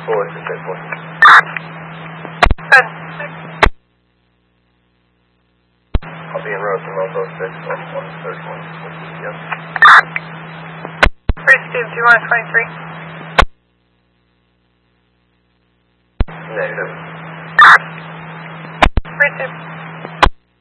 Forward to 6-1. Good. I'll be en route to Moto 6 on 131. Yep. First Steve, do you want 23? Negative. First Steve.